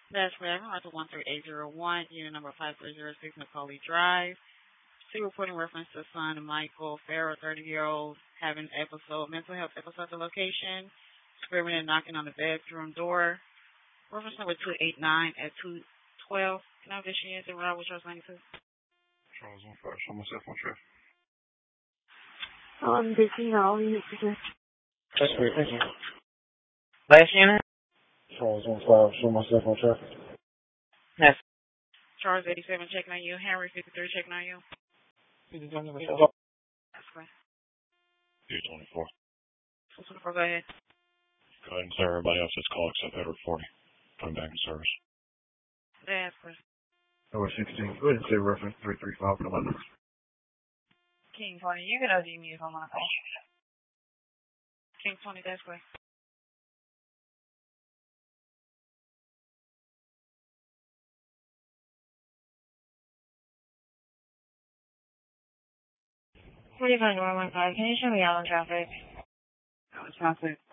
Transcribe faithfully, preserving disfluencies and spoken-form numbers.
That's correct. I'm to one three eight zero one, unit number five four zero six, Macaulay Drive. See reporting reference to son Michael Farrow, thirty-year-old, having episode, mental health episode at the location, screaming and knocking on the bedroom door. Reference number two eight nine at two twelve. Can I have this unit to Rob, which I was ninety-two? Charles on fire, show myself on traffic. Um, this is all you can. That's great, thank you. Last unit? Charles on fire, show myself on traffic. Yes. Charles eighty-seven checking on you. Henry fifty-three checking on you. fifty-three number That's correct. two twenty-four. two twenty-four, go ahead. Go ahead and serve everybody else that's called except Edward forty. Put him back in service. That's correct. Number sixteen, go ahead and say reference three three five for the number. King twenty, you can O D me if I'm on a call. King twenty, that's correct. forty-five Norman Drive. Can you show me out on traffic? Oh, it's not good.